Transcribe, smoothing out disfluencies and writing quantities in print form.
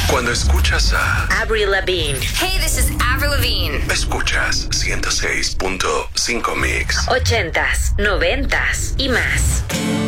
Cuando escuchas a Avril Lavigne. Hey, this is Avril Lavigne. Escuchas 106.5 Mix. 80s, 90s y más.